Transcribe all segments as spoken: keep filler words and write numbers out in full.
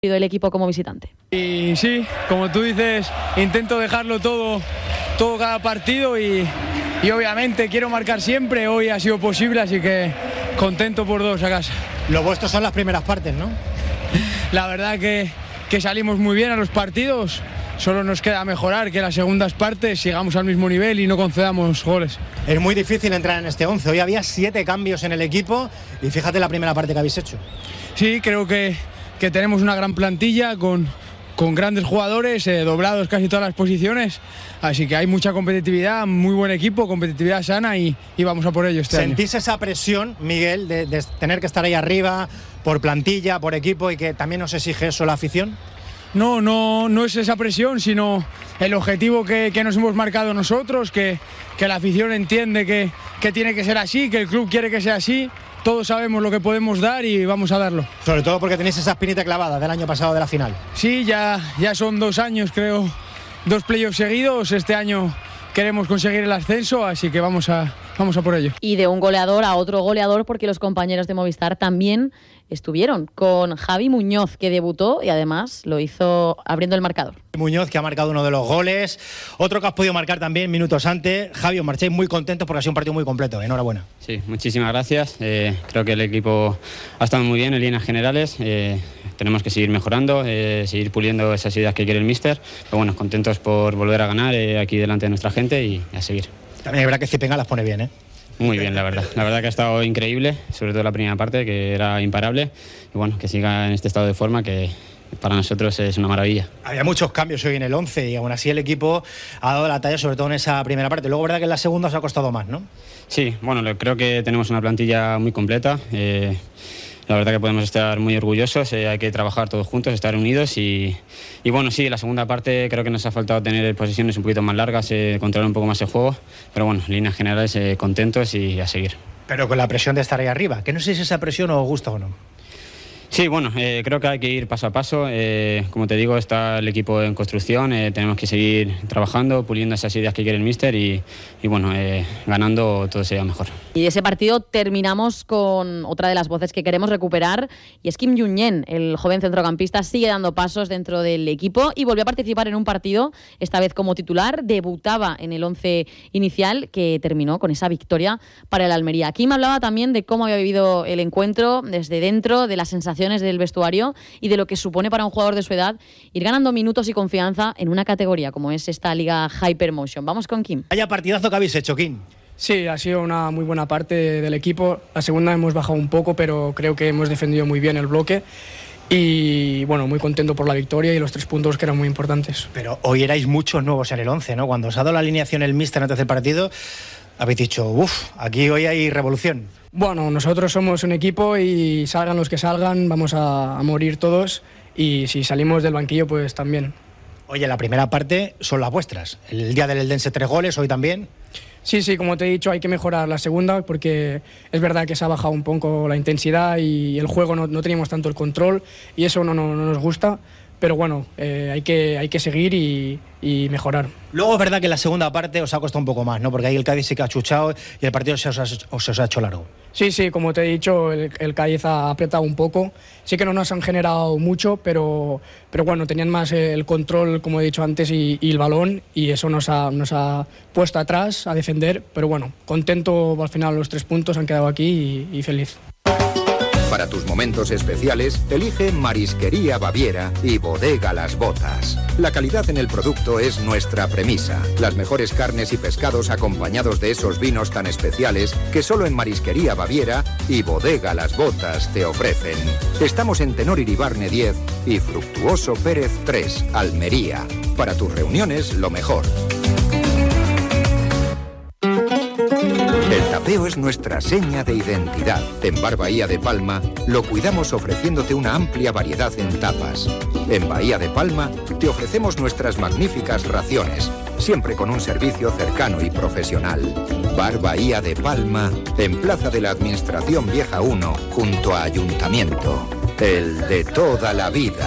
el equipo como visitante. Y sí, como tú dices, intento dejarlo todo, todo cada partido y, y obviamente quiero marcar siempre. Hoy ha sido posible, así que contento por dos a casa. Lo vuestro son las primeras partes, ¿no? La verdad que, que salimos muy bien a los partidos. Solo nos queda mejorar, que las segundas partes sigamos al mismo nivel y no concedamos goles. Es muy difícil entrar en este once. Hoy había siete cambios en el equipo y fíjate la primera parte que habéis hecho. Sí, creo que, que tenemos una gran plantilla con, con grandes jugadores, eh, doblados casi todas las posiciones. Así que hay mucha competitividad, muy buen equipo, competitividad sana y, y vamos a por ello este año. ¿Sentís esa presión, Miguel, de, de tener que estar ahí arriba por plantilla, por equipo y que también nos exige eso la afición? No, no, no es esa presión, sino el objetivo que, que nos hemos marcado nosotros, que, que la afición entiende que, que tiene que ser así, que el club quiere que sea así. Todos sabemos lo que podemos dar y vamos a darlo. Sobre todo porque tenéis esa espinita clavada del año pasado de la final. Sí, ya, ya son dos años, creo, dos playoffs seguidos. Este año queremos conseguir el ascenso, así que vamos a, vamos a por ello. Y de un goleador a otro goleador, porque los compañeros de Movistar también estuvieron con Javi Muñoz, que debutó y además lo hizo abriendo el marcador. Muñoz, que ha marcado uno de los goles. Otro que has podido marcar también minutos antes. Javi, os marcháis muy contentos porque ha sido un partido muy completo. Enhorabuena. Sí, muchísimas gracias. Eh, creo que el equipo ha estado muy bien en líneas generales. Eh, tenemos que seguir mejorando, eh, seguir puliendo esas ideas que quiere el míster. Pero bueno, contentos por volver a ganar eh, aquí delante de nuestra gente y a seguir. También es verdad que Zipenga las pone bien, ¿eh? Muy bien, la verdad. La verdad que ha estado increíble, sobre todo la primera parte, que era imparable. Y bueno, que siga en este estado de forma, que para nosotros es una maravilla. Había muchos cambios hoy en el once y aún así el equipo ha dado la talla, sobre todo en esa primera parte. Luego, verdad que en la segunda os ha costado más, ¿no? Sí, bueno, creo que tenemos una plantilla muy completa. Eh, La verdad que podemos estar muy orgullosos, eh, hay que trabajar todos juntos, estar unidos y, y bueno, sí, la segunda parte creo que nos ha faltado tener posiciones un poquito más largas, eh, controlar un poco más el juego, pero bueno, en líneas generales eh, contentos y a seguir. Pero con la presión de estar ahí arriba, que no sé si esa presión os gusta o no. Sí, bueno, eh, creo que hay que ir paso a paso. Eh, como te digo, está el equipo en construcción. Eh, tenemos que seguir trabajando, puliendo esas ideas que quiere el míster y, y bueno, eh, ganando todo sería mejor. Y de ese partido terminamos con otra de las voces que queremos recuperar y es Kim Jung-yen, el joven centrocampista, sigue dando pasos dentro del equipo y volvió a participar en un partido, esta vez como titular, debutaba en el once inicial que terminó con esa victoria para el Almería. Kim hablaba también de cómo había vivido el encuentro desde dentro, de las sensaciones del vestuario y de lo que supone para un jugador de su edad ir ganando minutos y confianza en una categoría como es esta liga Hypermotion. Vamos con Kim. Vaya partidazo que habéis hecho, Kim. Sí, ha sido una muy buena parte del equipo. La segunda hemos bajado un poco, pero creo que hemos defendido muy bien el bloque. Y bueno, muy contento por la victoria y los tres puntos que eran muy importantes. Pero hoy erais muchos nuevos en el once, ¿no? Cuando os ha dado la alineación el míster antes del partido, habéis dicho, uff, aquí hoy hay revolución. Bueno, nosotros somos un equipo y salgan los que salgan, vamos a, a morir todos y si salimos del banquillo, pues también. Oye, la primera parte son las vuestras. El día del Eldense tres goles, hoy también. Sí, sí, como te he dicho, hay que mejorar la segunda porque es verdad que se ha bajado un poco la intensidad y el juego no, no teníamos tanto el control y eso no, no, no nos gusta. Pero bueno, eh, hay, que, hay que seguir y, y mejorar. Luego es verdad que en la segunda parte os ha costado un poco más, ¿no? Porque ahí el Cádiz se que ha chuchado y el partido se os ha, os, os ha hecho largo. Sí, sí, como te he dicho, el, el Cádiz ha apretado un poco. Sí que no nos han generado mucho, pero, pero bueno, tenían más el control, como he dicho antes, y, y el balón, y eso nos ha, nos ha puesto atrás a defender. Pero bueno, contento al final, los tres puntos han quedado aquí y, y feliz. Para tus momentos especiales, elige Marisquería Baviera y Bodega Las Botas. La calidad en el producto es nuestra premisa. Las mejores carnes y pescados acompañados de esos vinos tan especiales que solo en Marisquería Baviera y Bodega Las Botas te ofrecen. Estamos en Tenor Iribarne diez y Fructuoso Pérez tres, Almería. Para tus reuniones, lo mejor. El tapeo es nuestra seña de identidad. En Bar Bahía de Palma lo cuidamos ofreciéndote una amplia variedad en tapas. En Bahía de Palma te ofrecemos nuestras magníficas raciones, siempre con un servicio cercano y profesional. Bar Bahía de Palma, en Plaza de la Administración Vieja uno, junto a Ayuntamiento. El de toda la vida.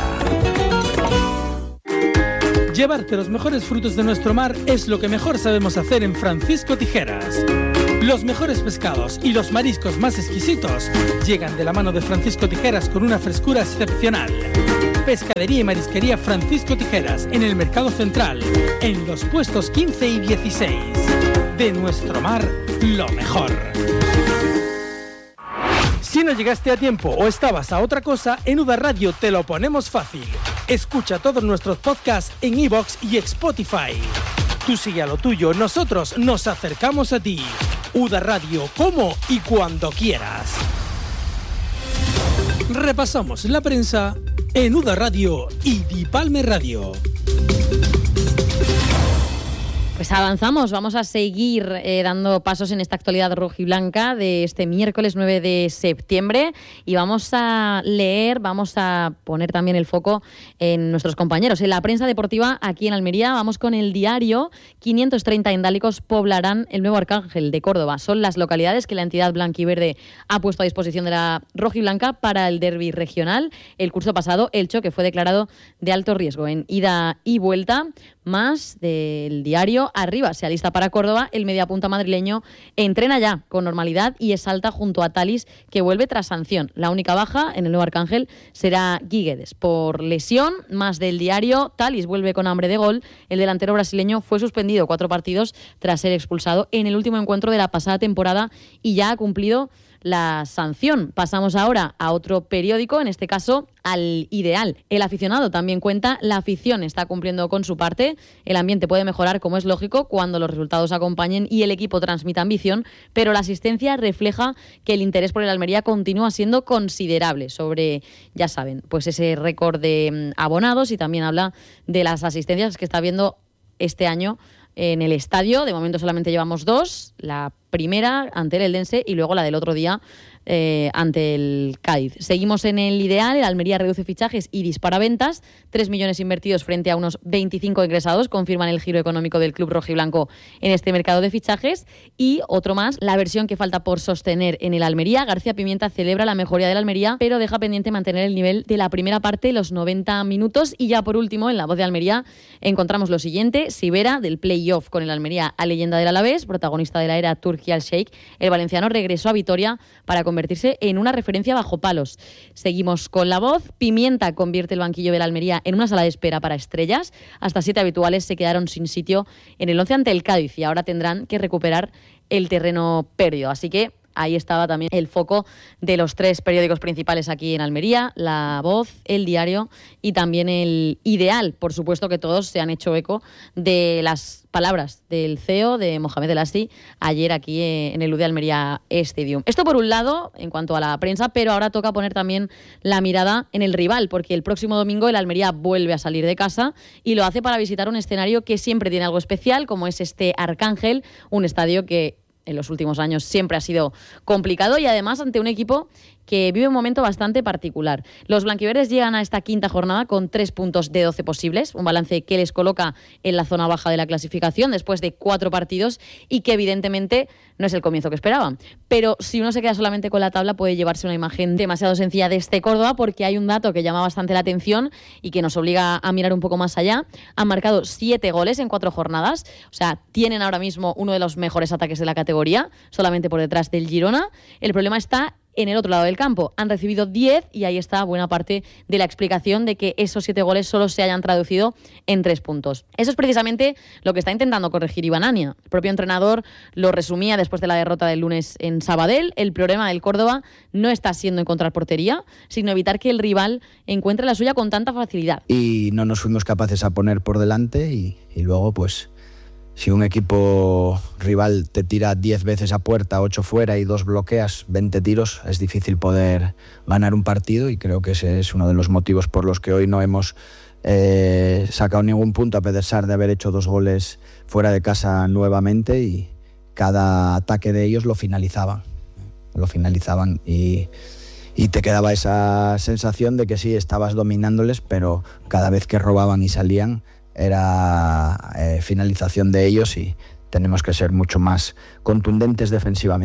Llevarte los mejores frutos de nuestro mar es lo que mejor sabemos hacer en Francisco Tijeras. Los mejores pescados y los mariscos más exquisitos llegan de la mano de Francisco Tijeras con una frescura excepcional. Pescadería y marisquería Francisco Tijeras en el Mercado Central, en los puestos quince y dieciséis. De nuestro mar, lo mejor. Si no llegaste a tiempo o estabas a otra cosa, en U D A Radio te lo ponemos fácil. Escucha todos nuestros podcasts en iVoox y Spotify. Tú sigue a lo tuyo, nosotros nos acercamos a ti. U D A Radio, como y cuando quieras. Repasamos la prensa en U D A Radio y Dipalme Radio. Pues avanzamos, vamos a seguir eh, dando pasos en esta actualidad rojiblanca de este miércoles nueve de septiembre y vamos a leer, vamos a poner también el foco en nuestros compañeros. En la prensa deportiva aquí en Almería vamos con el diario. quinientos treinta indálicos poblarán el nuevo Arcángel de Córdoba. Son las localidades que la entidad blanquiverde ha puesto a disposición de la rojiblanca para el derbi regional. El curso pasado, el choque fue declarado de alto riesgo en ida y vuelta. Más del diario. Arriba se alista para Córdoba. El mediapunta madrileño entrena ya con normalidad y es alta junto a Talis, que vuelve tras sanción. La única baja en el nuevo Arcángel será Guíguedes por lesión. Más del diario. Talis vuelve con hambre de gol. El delantero brasileño fue suspendido cuatro partidos tras ser expulsado en el último encuentro de la pasada temporada y ya ha cumplido la sanción. Pasamos ahora a otro periódico, en este caso al Ideal. El aficionado también cuenta, la afición está cumpliendo con su parte, el ambiente puede mejorar como es lógico cuando los resultados acompañen y el equipo transmita ambición, pero la asistencia refleja que el interés por el Almería continúa siendo considerable sobre, ya saben, pues ese récord de abonados y también habla de las asistencias que está habiendo este año en el estadio. De momento solamente llevamos dos, la primera ante el Eldense y luego la del otro día eh, ante el Cádiz. Seguimos en el Ideal. El Almería reduce fichajes y dispara ventas. Tres millones invertidos frente a unos veinticinco ingresados confirman el giro económico del club rojiblanco en este mercado de fichajes. Y otro más, la versión que falta por sostener en el Almería. García Pimienta celebra la mejoría del Almería, pero deja pendiente mantener el nivel de la primera parte, los noventa minutos. Y ya por último, en La Voz de Almería encontramos lo siguiente: Sivera, del play-off con el Almería a leyenda del Alavés, protagonista de la era Turki al Sheikh. El valenciano regresó a Vitoria para convertirse en una referencia bajo palos. Seguimos con La Voz. Pimienta convierte el banquillo del Almería en una sala de espera para estrellas. Hasta siete habituales se quedaron sin sitio en el once ante el Cádiz y ahora tendrán que recuperar el terreno perdido. Así que ahí estaba también el foco de los tres periódicos principales aquí en Almería, La Voz, El Diario y también El Ideal. Por supuesto que todos se han hecho eco de las palabras del C E O, de Mohamed El Assi, ayer aquí en el U D Almería Stadium. Esto por un lado, en cuanto a la prensa, pero ahora toca poner también la mirada en el rival, porque el próximo domingo el Almería vuelve a salir de casa y lo hace para visitar un escenario que siempre tiene algo especial, como es este Arcángel, un estadio que en los últimos años siempre ha sido complicado y además ante un equipo que vive un momento bastante particular. Los blanquiverdes llegan a esta quinta jornada con tres puntos de doce posibles, un balance que les coloca en la zona baja de la clasificación después de cuatro partidos y que evidentemente no es el comienzo que esperaban. Pero si uno se queda solamente con la tabla puede llevarse una imagen demasiado sencilla de este Córdoba, porque hay un dato que llama bastante la atención y que nos obliga a mirar un poco más allá. Han marcado siete goles en cuatro jornadas, o sea, tienen ahora mismo uno de los mejores ataques de la categoría, solamente por detrás del Girona. El problema está en el otro lado del campo. Han recibido diez y ahí está buena parte de la explicación de que esos siete goles solo se hayan traducido en tres puntos. Eso es precisamente lo que está intentando corregir Iván Ania. El propio entrenador lo resumía después de la derrota del lunes en Sabadell. El problema del Córdoba no está siendo encontrar portería, sino evitar que el rival encuentre la suya con tanta facilidad. Y no nos fuimos capaces a poner por delante y, y luego pues si un equipo rival te tira diez veces a puerta, ocho fuera y dos bloqueas, veinte tiros, es difícil poder ganar un partido y creo que ese es uno de los motivos por los que hoy no hemos eh, sacado ningún punto a pesar de haber hecho dos goles fuera de casa nuevamente y cada ataque de ellos lo finalizaban, lo finalizaban y, y te quedaba esa sensación de que sí, estabas dominándoles, pero cada vez que robaban y salían era eh, finalización de ellos y tenemos que ser mucho más contundentes defensivamente.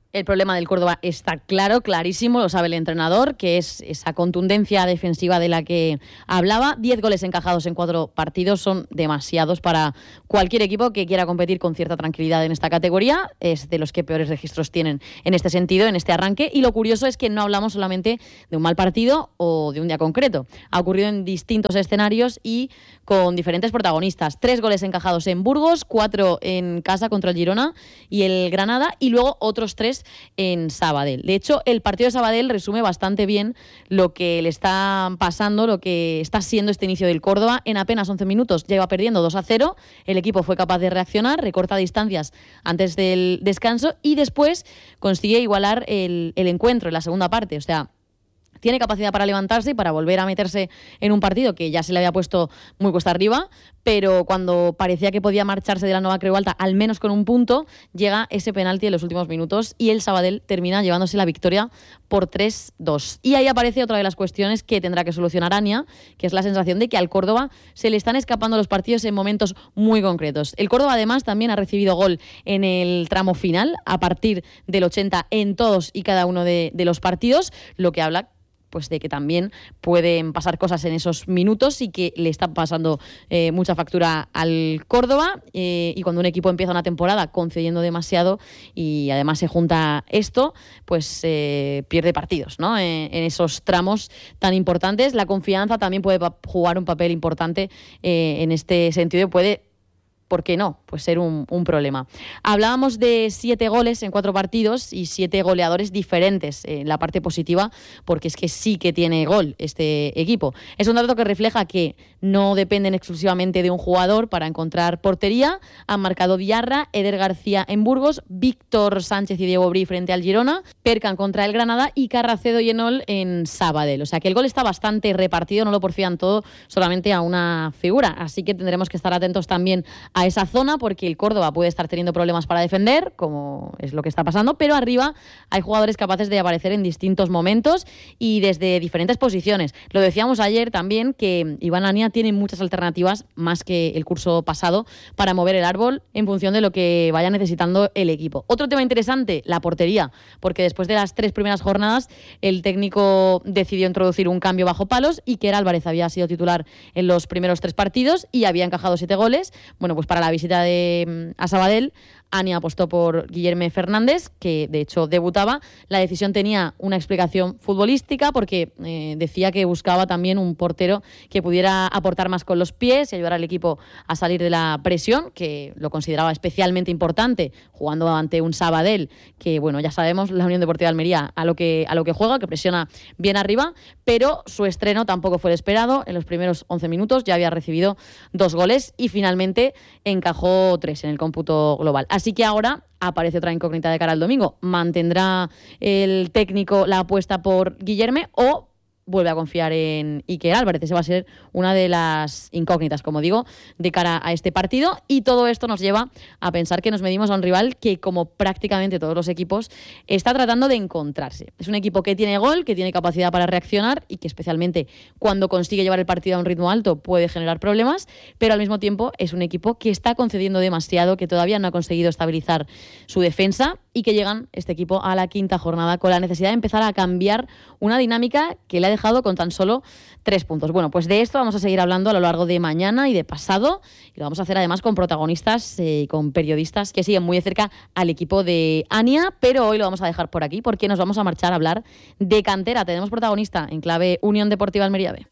El problema del Córdoba está claro, clarísimo, lo sabe el entrenador, que es esa contundencia defensiva de la que hablaba. Diez goles encajados en cuatro partidos son demasiados para cualquier equipo que quiera competir con cierta tranquilidad en esta categoría. Es de los que peores registros tienen en este sentido, en este arranque. Y lo curioso es que no hablamos solamente de un mal partido o de un día concreto. Ha ocurrido en distintos escenarios y con diferentes protagonistas. Tres goles encajados en Burgos, cuatro en casa contra el Girona y el Granada, y luego otros tres en Sabadell. De hecho, el partido de Sabadell resume bastante bien lo que le está pasando, lo que está siendo este inicio del Córdoba. En apenas once minutos ya iba perdiendo dos a cero. El equipo fue capaz de reaccionar, recorta distancias antes del descanso y después consigue igualar el, el encuentro en la segunda parte. O sea, tiene capacidad para levantarse y para volver a meterse en un partido que ya se le había puesto muy cuesta arriba, pero cuando parecía que podía marcharse de la Nova Creu Alta, al menos con un punto, llega ese penalti en los últimos minutos y el Sabadell termina llevándose la victoria por tres dos. Y ahí aparece otra de las cuestiones que tendrá que solucionar Ania, que es la sensación de que al Córdoba se le están escapando los partidos en momentos muy concretos. El Córdoba además también ha recibido gol en el tramo final, a partir del ochenta en todos y cada uno de, de los partidos, lo que habla pues de que también pueden pasar cosas en esos minutos y que le está pasando eh, mucha factura al Córdoba, eh, y cuando un equipo empieza una temporada concediendo demasiado y además se junta esto, pues eh, pierde partidos, ¿no? Eh, en esos tramos tan importantes. La confianza también puede jugar un papel importante eh, en este sentido y puede, ¿por qué no? Pues ser un, un problema. Hablábamos de siete goles en cuatro partidos y siete goleadores diferentes en la parte positiva, porque es que sí que tiene gol este equipo. Es un dato que refleja que no dependen exclusivamente de un jugador para encontrar portería. Han marcado Diarra, Eder García en Burgos, Víctor Sánchez y Diego Brí frente al Girona, Perkan contra el Granada y Carracedo y Enol en Sabadell. O sea que el gol está bastante repartido, no lo porfían todo solamente a una figura. Así que tendremos que estar atentos también a esa zona, porque el Córdoba puede estar teniendo problemas para defender, como es lo que está pasando, pero arriba hay jugadores capaces de aparecer en distintos momentos y desde diferentes posiciones. Lo decíamos ayer también, que Iván Ania tiene muchas alternativas, más que el curso pasado, para mover el árbol en función de lo que vaya necesitando el equipo. Otro tema interesante, la portería, porque después de las tres primeras jornadas el técnico decidió introducir un cambio bajo palos. Iker Álvarez había sido titular en los primeros tres partidos y había encajado siete goles. Bueno, pues para la visita de a Sabadell, Ania apostó por Guillerme Fernández, que de hecho debutaba. La decisión tenía una explicación futbolística, porque eh, decía que buscaba también un portero que pudiera aportar más con los pies y ayudar al equipo a salir de la presión, que lo consideraba especialmente importante jugando ante un Sabadell que, bueno, ya sabemos, la Unión Deportiva de Almería a lo que, a lo que juega, que presiona bien arriba, pero su estreno tampoco fue el esperado. En los primeros once minutos ya había recibido dos goles y finalmente encajó tres en el cómputo global. Así que ahora aparece otra incógnita de cara al domingo. ¿Mantendrá el técnico la apuesta por Guillerme o vuelve a confiar en Iker Álvarez? Esa va a ser una de las incógnitas, como digo, de cara a este partido. Y todo esto nos lleva a pensar que nos medimos a un rival que, como prácticamente todos los equipos, está tratando de encontrarse. Es un equipo que tiene gol, que tiene capacidad para reaccionar y que, especialmente cuando consigue llevar el partido a un ritmo alto, puede generar problemas, pero al mismo tiempo es un equipo que está concediendo demasiado, que todavía no ha conseguido estabilizar su defensa y que llegan este equipo a la quinta jornada con la necesidad de empezar a cambiar una dinámica que le ha dejado con tan solo tres puntos. Bueno, pues de esto vamos a seguir hablando a lo largo de mañana y de pasado, y lo vamos a hacer además con protagonistas y eh, con periodistas que siguen muy de cerca al equipo de Ania, pero hoy lo vamos a dejar por aquí porque nos vamos a marchar a hablar de cantera. Tenemos protagonista en clave Unión Deportiva Almería B.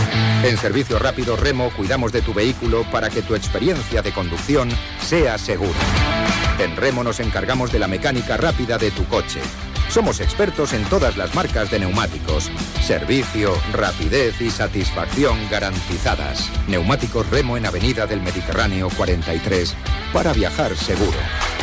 En Servicio Rápido Remo cuidamos de tu vehículo para que tu experiencia de conducción sea segura. En Remo nos encargamos de la mecánica rápida de tu coche. Somos expertos en todas las marcas de neumáticos. Servicio, rapidez y satisfacción garantizadas. Neumáticos Remo en Avenida del Mediterráneo cuarenta y tres, para viajar seguro.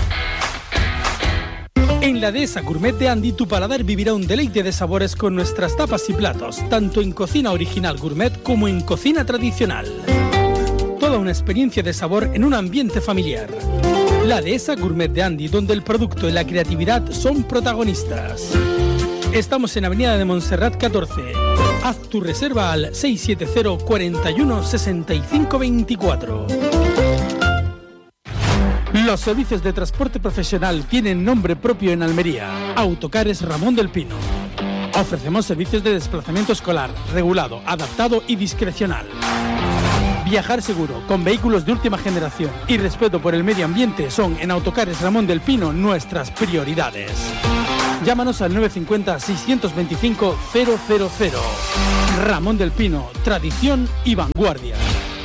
En la Dehesa Gourmet de Andy, tu paladar vivirá un deleite de sabores con nuestras tapas y platos, tanto en cocina original gourmet como en cocina tradicional. Toda una experiencia de sabor en un ambiente familiar. La Dehesa Gourmet de Andy, donde el producto y la creatividad son protagonistas. Estamos en Avenida de Montserrat catorce. Haz tu reserva al seis siete cero, cuarenta y uno, sesenta y cinco veinticuatro. Los servicios de transporte profesional tienen nombre propio en Almería. Autocares Ramón del Pino. Ofrecemos servicios de desplazamiento escolar, regulado, adaptado y discrecional. Viajar seguro, con vehículos de última generación y respeto por el medio ambiente son en Autocares Ramón del Pino nuestras prioridades. Llámanos al nueve cinco cero, seis dos cinco, cero cero cero. Ramón del Pino, tradición y vanguardia.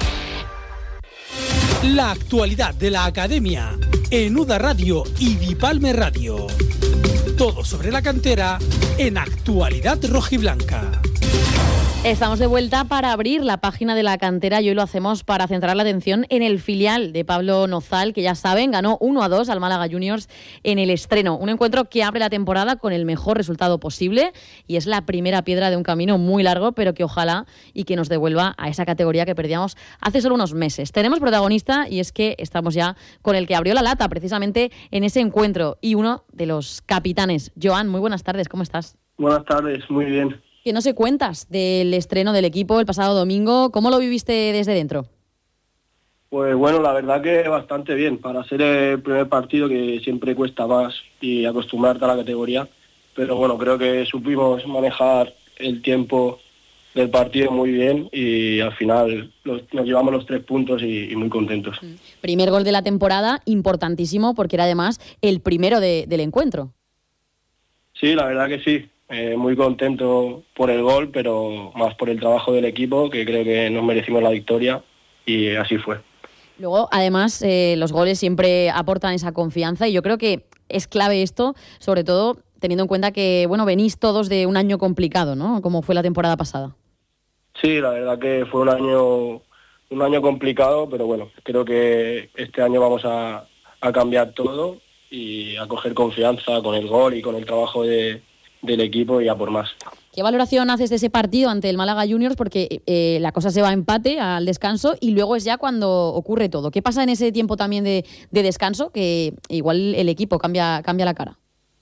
La actualidad de la academia en Uda Radio y Dipalme Radio. Todo sobre la cantera en Actualidad Rojiblanca. Estamos de vuelta para abrir la página de la cantera y hoy lo hacemos para centrar la atención en el filial de Pablo Nozal, que ya saben, ganó uno a dos al Málaga Juniors en el estreno. Un encuentro que abre la temporada con el mejor resultado posible y es la primera piedra de un camino muy largo, pero que ojalá y que nos devuelva a esa categoría que perdíamos hace solo unos meses. Tenemos protagonista y es que estamos ya con el que abrió la lata precisamente en ese encuentro y uno de los capitanes. Joan, muy buenas tardes, ¿cómo estás? Buenas tardes, muy bien. Que no sé cuentas del estreno del equipo el pasado domingo. ¿Cómo lo viviste desde dentro? Pues bueno, la verdad que bastante bien. Para ser el primer partido, que siempre cuesta más y acostumbrarte a la categoría. Pero bueno, creo que supimos manejar el tiempo del partido muy bien y al final los, nos llevamos los tres puntos y, y muy contentos. Primer gol de la temporada, importantísimo porque era además el primero de, del encuentro. Sí, la verdad que sí. Eh, muy contento por el gol, pero más por el trabajo del equipo, que creo que nos merecimos la victoria y así fue. Luego, además, eh, los goles siempre aportan esa confianza y yo creo que es clave esto, sobre todo teniendo en cuenta que, bueno, venís todos de un año complicado, ¿no? Como fue la temporada pasada. Sí, la verdad que fue un año un año complicado, pero bueno, creo que este año vamos a, a cambiar todo y a coger confianza con el gol y con el trabajo de del equipo y a por más. ¿Qué valoración haces de ese partido ante el Málaga Juniors? Porque eh, la cosa se va a empate al descanso y luego es ya cuando ocurre todo. ¿Qué pasa en ese tiempo también de, de descanso? Que igual el equipo cambia, cambia la cara.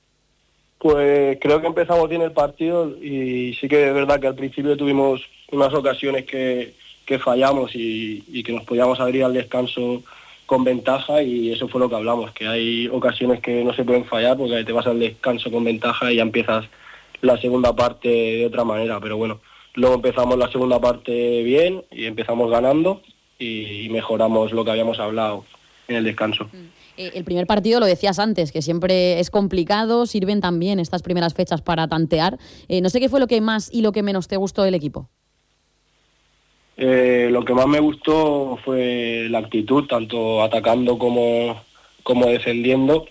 Pues creo que empezamos bien el partido y sí que es verdad que al principio tuvimos unas ocasiones que, que fallamos y, y que nos podíamos abrir al descanso con ventaja y eso fue lo que hablamos, que hay ocasiones que no se pueden fallar porque te vas al descanso con ventaja y ya empiezas la segunda parte de otra manera, pero bueno, luego empezamos la segunda parte bien y empezamos ganando y mejoramos lo que habíamos hablado en el descanso. El primer partido, lo decías antes, que siempre es complicado, sirven también estas primeras fechas para tantear. Eh, no sé qué fue lo que más y lo que menos te gustó del equipo. Eh, lo que más me gustó fue la actitud, tanto atacando como, como defendiendo.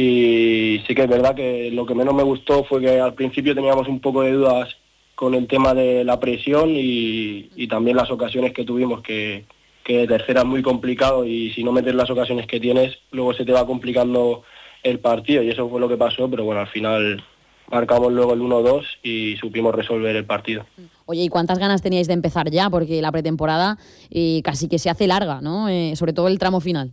Y sí que es verdad que lo que menos me gustó fue que al principio teníamos un poco de dudas con el tema de la presión y, y también las ocasiones que tuvimos, que, que de tercera es muy complicado y si no metes las ocasiones que tienes, luego se te va complicando el partido y eso fue lo que pasó, pero bueno, al final marcamos luego el uno dos y supimos resolver el partido. Oye, ¿y cuántas ganas teníais de empezar ya? Porque la pretemporada eh, casi que se hace larga, ¿no? Eh, sobre todo el tramo final.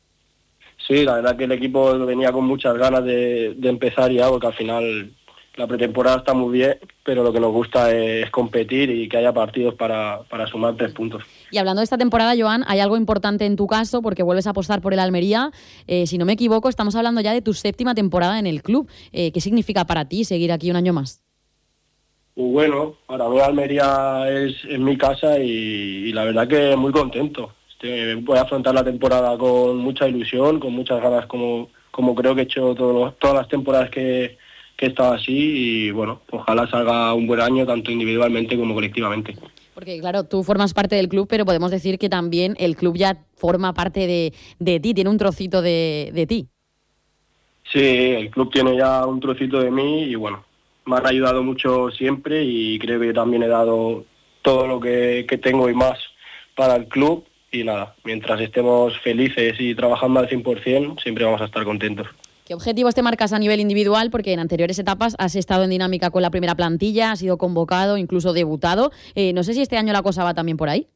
Sí, la verdad que el equipo venía con muchas ganas de, de empezar ya, porque al final la pretemporada está muy bien, pero lo que nos gusta es competir y que haya partidos para, para sumar tres puntos. Y hablando de esta temporada, Joan, hay algo importante en tu caso, porque vuelves a apostar por el Almería. Eh, si no me equivoco, estamos hablando ya de tu séptima temporada en el club. Eh, ¿Qué significa para ti seguir aquí un año más? Pues bueno, para mí Almería es, es mi casa y, y la verdad que muy contento. Este, voy a afrontar la temporada con mucha ilusión, con muchas ganas, como, como creo que he hecho todos, todas las temporadas que, que he estado así y bueno, ojalá salga un buen año tanto individualmente como colectivamente. Porque claro, tú formas parte del club, pero podemos decir que también el club ya forma parte de, de ti, tiene un trocito de, de ti. Sí, el club tiene ya un trocito de mí y bueno, me han ayudado mucho siempre y creo que yo también he dado todo lo que, que tengo y más para el club y nada, mientras estemos felices y trabajando al cien por ciento, siempre vamos a estar contentos. ¿Qué objetivos te marcas a nivel individual? Porque en anteriores etapas has estado en dinámica con la primera plantilla, has sido convocado, incluso debutado. Eh, no sé si este año la cosa va también por ahí.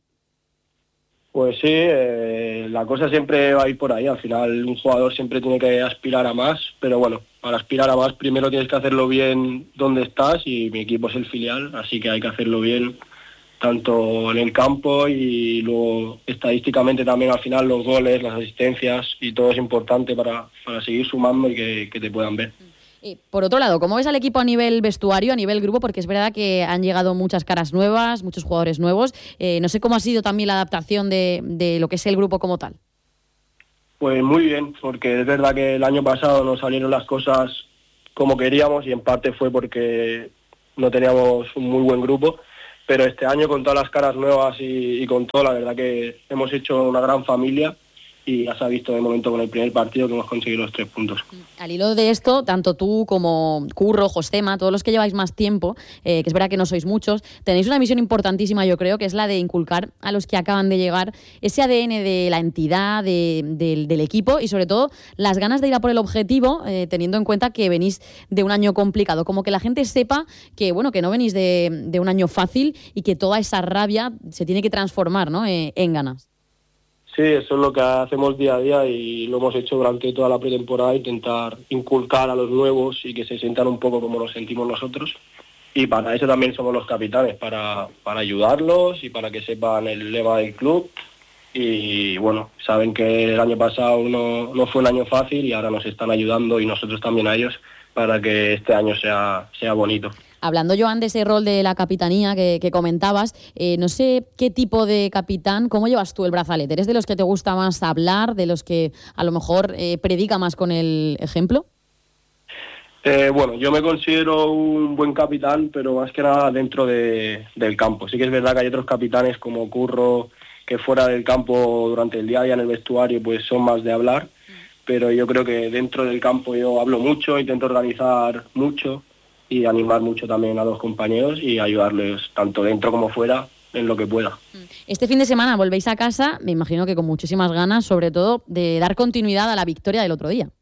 Pues sí, eh, la cosa siempre va a ir por ahí. Al final un jugador siempre tiene que aspirar a más, pero bueno, para aspirar a más primero tienes que hacerlo bien donde estás y mi equipo es el filial, así que hay que hacerlo bien tanto en el campo y luego estadísticamente también al final los goles, las asistencias y todo es importante para, para seguir sumando y que, que te puedan ver. Y por otro lado, ¿cómo ves al equipo a nivel vestuario, a nivel grupo? Porque es verdad que han llegado muchas caras nuevas, muchos jugadores nuevos. Eh, no sé cómo ha sido también la adaptación de, de lo que es el grupo como tal. Pues muy bien, porque es verdad que el año pasado no salieron las cosas como queríamos y en parte fue porque no teníamos un muy buen grupo, pero este año con todas las caras nuevas y, y con todo, la verdad que hemos hecho una gran familia y ya se ha visto de momento con el primer partido que hemos conseguido los tres puntos. Al hilo de esto, tanto tú como Curro, Josema, todos los que lleváis más tiempo, eh, que es verdad que no sois muchos, tenéis una misión importantísima, yo creo, que es la de inculcar a los que acaban de llegar ese A D N de la entidad, de, de, del equipo y sobre todo las ganas de ir a por el objetivo, eh, teniendo en cuenta que venís de un año complicado, como que la gente sepa que, bueno, que no venís de, de un año fácil y que toda esa rabia se tiene que transformar, ¿no?, eh, en ganas. Sí, eso es lo que hacemos día a día y lo hemos hecho durante toda la pretemporada, intentar inculcar a los nuevos y que se sientan un poco como nos sentimos nosotros. Y para eso también somos los capitanes, para, para ayudarlos y para que sepan el lema del club. Y bueno, saben que el año pasado no, no fue un año fácil y ahora nos están ayudando y nosotros también a ellos para que este año sea, sea bonito. Hablando, Joan, de ese rol de la capitanía que, que comentabas, eh, no sé qué tipo de capitán, ¿cómo llevas tú el brazalete? ¿Eres de los que te gusta más hablar, de los que a lo mejor eh, predica más con el ejemplo? Eh, bueno, yo me considero un buen capitán, pero más que nada dentro de, del campo. Sí que es verdad que hay otros capitanes como Curro, que fuera del campo durante el día a día en el vestuario pues son más de hablar, pero yo creo que dentro del campo yo hablo mucho, intento organizar mucho y animar mucho también a los compañeros y ayudarles tanto dentro como fuera en lo que pueda. Este fin de semana volvéis a casa, me imagino que con muchísimas ganas, sobre todo de dar continuidad a la victoria del otro día.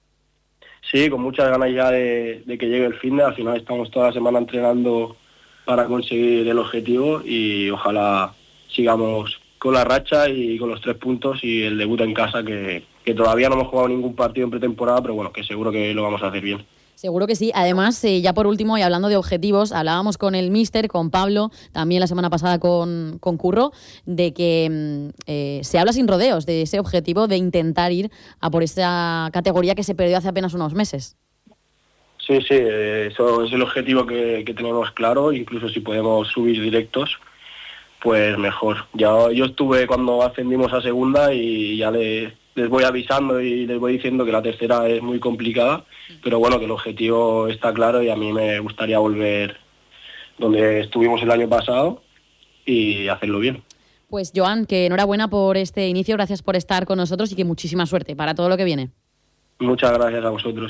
Sí, con muchas ganas ya de, de que llegue el fin de, al final estamos toda la semana entrenando para conseguir el objetivo y ojalá sigamos con la racha y con los tres puntos y el debut en casa que, que todavía no hemos jugado ningún partido en pretemporada, pero bueno, que seguro que lo vamos a hacer bien. Seguro que sí. Además, eh, ya por último, y hablando de objetivos, hablábamos con el míster, con Pablo, también la semana pasada con, con Curro, de que eh, se habla sin rodeos de ese objetivo de intentar ir a por esa categoría que se perdió hace apenas unos meses. Sí, sí, eh, eso es el objetivo que, que tenemos claro, incluso si podemos subir directos, pues mejor. Ya, yo estuve cuando ascendimos a segunda y ya le... les voy avisando y les voy diciendo que la tercera es muy complicada, pero bueno, que el objetivo está claro y a mí me gustaría volver donde estuvimos el año pasado y hacerlo bien. Pues Joan, que enhorabuena por este inicio, gracias por estar con nosotros y que muchísima suerte para todo lo que viene. Muchas gracias a vosotros.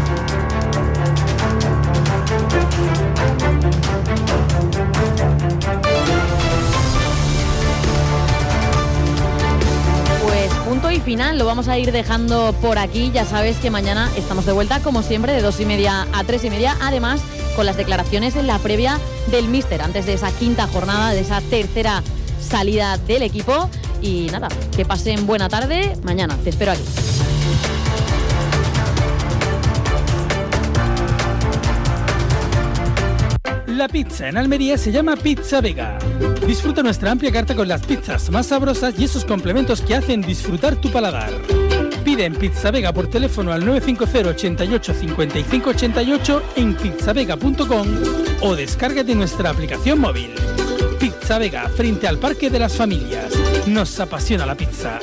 Punto y final, lo vamos a ir dejando por aquí. Ya sabes que mañana estamos de vuelta, como siempre, de dos y media a tres y media. Además, con las declaraciones en la previa del míster, antes de esa quinta jornada, de esa tercera salida del equipo. Y nada, que pasen buena tarde. Mañana te espero aquí. La pizza en Almería se llama Pizza Vega. Disfruta nuestra amplia carta con las pizzas más sabrosas y esos complementos que hacen disfrutar tu paladar. Pide en Pizza Vega por teléfono al nueve cinco cero, ochenta y ocho, cincuenta y cinco ochenta y ocho en pizzavega punto com o descárgate nuestra aplicación móvil. Pizza Vega, frente al Parque de las Familias. Nos apasiona la pizza.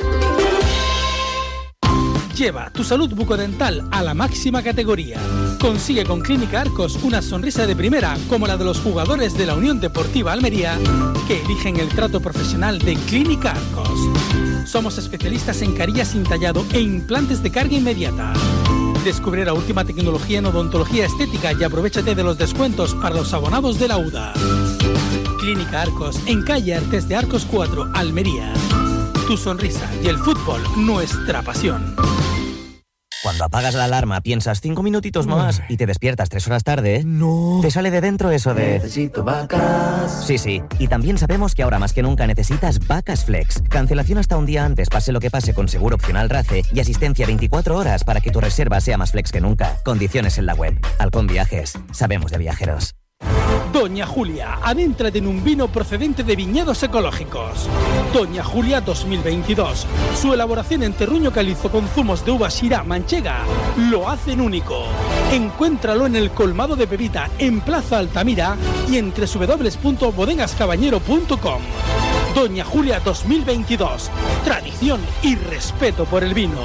Lleva tu salud bucodental a la máxima categoría. Consigue con Clínica Arcos una sonrisa de primera como la de los jugadores de la Unión Deportiva Almería que eligen el trato profesional de Clínica Arcos. Somos especialistas en carillas sin tallado e implantes de carga inmediata. Descubre la última tecnología en odontología estética y aprovéchate de los descuentos para los abonados de la U D A. Clínica Arcos, en calle Artes de Arcos cuatro, Almería. Tu sonrisa y el fútbol, nuestra pasión. Cuando apagas la alarma piensas cinco minutitos más y te despiertas tres horas tarde, no. Te sale de dentro eso de... Necesito vacas. Sí, sí. Y también sabemos que ahora más que nunca necesitas Vacas Flex. Cancelación hasta un día antes, pase lo que pase, con seguro opcional RACE y asistencia veinticuatro horas para que tu reserva sea más flex que nunca. Condiciones en la web. Halcón Viajes. Sabemos de viajeros. Doña Julia, adéntrate en un vino procedente de viñedos ecológicos. Doña Julia dos mil veintidós. Su elaboración en terruño calizo con zumos de uva Syrah manchega lo hacen único. Encuéntralo en el colmado de Pepita en Plaza Altamira y en doble u doble u doble u punto bodegas cabañero punto com. Doña Julia dos mil veintidós. Tradición y respeto por el vino.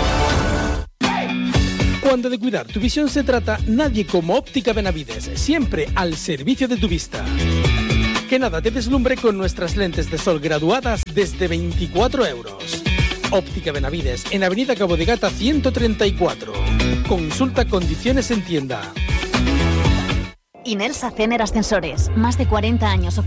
Cuando de cuidar tu visión se trata, nadie como Óptica Benavides, siempre al servicio de tu vista. Que nada te deslumbre con nuestras lentes de sol graduadas desde veinticuatro euros. Óptica Benavides, en Avenida Cabo de Gata ciento treinta y cuatro. Consulta condiciones en tienda. Inersa Cener Ascensores, más de cuarenta años